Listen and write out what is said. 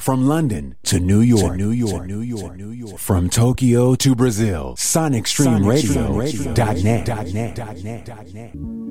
From London to New York, from Tokyo to Brazil, SonicStreamRadio.net.